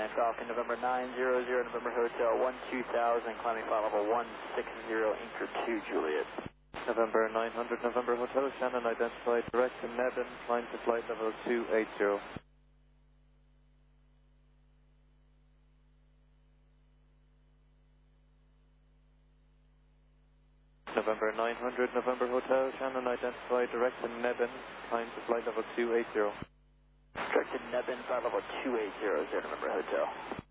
Falcon, November 900, November Hotel 12000, climbing flight level 160, Anchor 2, Juliet. November 900, November Hotel, Shannon identified direct to Mebane, climb to flight level 280. November 900, November Hotel, Shannon identified direct to Mebane, climb to flight level 280. Direct to Mebane, flight level 280, November Hotel.